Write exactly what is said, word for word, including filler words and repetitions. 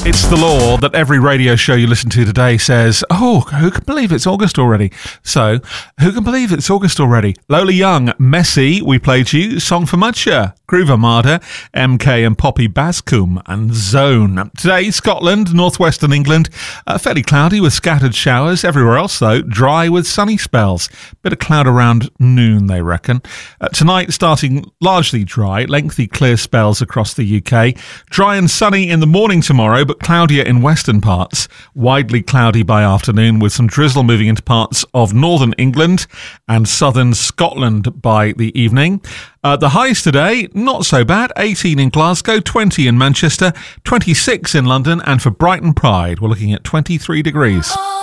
It's the law that every radio show you listen to today says, oh, who can believe it's August already? So, who can believe it's August already? Lola Young, Messy, we played you. Song for Mucha, Groove Armada, M K and Poppy Bascombe, and Zone. Today, Scotland, northwestern England, uh, fairly cloudy with scattered showers. Everywhere else, though, dry with sunny spells. Bit of cloud around noon, they reckon. Uh, tonight, starting largely dry, lengthy clear spells across the U K. Dry and sunny in the morning tomorrow, but cloudier in western parts. Widely cloudy by afternoon with some drizzle moving into parts of northern England and southern Scotland by the evening. Uh, the highs today, not so bad. eighteen in Glasgow, twenty in Manchester, twenty-six in London, and for Brighton Pride, we're looking at twenty-three degrees.